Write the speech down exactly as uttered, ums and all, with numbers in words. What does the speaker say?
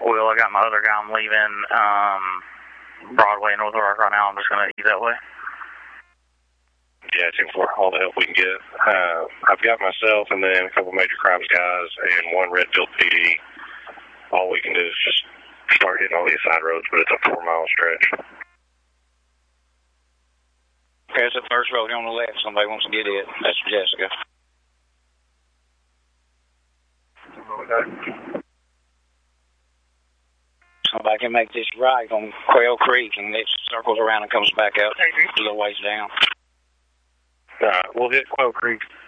Will. I got my other guy. I'm leaving um, Broadway, North Ark right now. I'm just going to eat that way. Yeah, ten four, all the help we can get. Uh, I've got myself and then a couple major crimes guys and one Redfield P D. All we can do is just start hitting all these side roads, but it's a four-mile stretch. Okay, it's the first road on the left. Somebody wants to get it. That's Jessica. Okay. Somebody can make this right on Quail Creek, and it circles around and comes back up a little ways down. All right, we'll hit Quail Creek